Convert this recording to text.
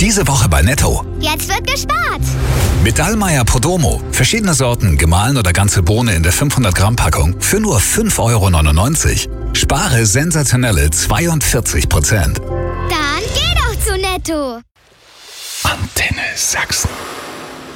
Diese Woche bei Netto. Jetzt wird gespart. Mit Dallmayr Podromo. Verschiedene Sorten, gemahlen oder ganze Bohne in der 500 Gramm Packung für nur 5,99 €. Spare sensationelle 42%. Dann geh doch zu Netto. Antenne Sachsen.